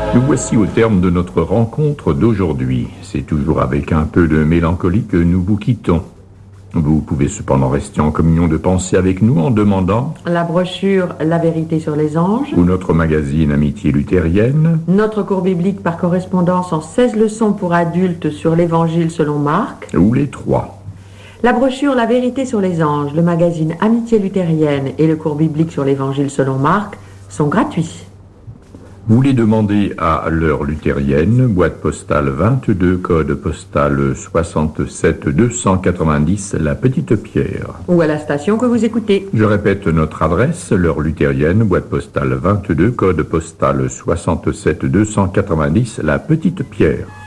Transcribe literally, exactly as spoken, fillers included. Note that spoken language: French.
Nous voici au terme de notre rencontre d'aujourd'hui. C'est toujours avec un peu de mélancolie que nous vous quittons. Vous pouvez cependant rester en communion de pensée avec nous en demandant la brochure La vérité sur les anges ou notre magazine Amitié luthérienne, notre cours biblique par correspondance en seize leçons pour adultes sur l'évangile selon Marc, ou les trois. La brochure La vérité sur les anges, le magazine Amitié luthérienne et le cours biblique sur l'évangile selon Marc sont gratuits. Vous les demandez à l'heure luthérienne, boîte postale vingt-deux, code postal soixante-sept deux cent quatre-vingt-dix, La Petite-Pierre. Ou à la station que vous écoutez. Je répète notre adresse, l'heure luthérienne, boîte postale vingt-deux, code postal soixante-sept deux cent quatre-vingt-dix, La Petite-Pierre.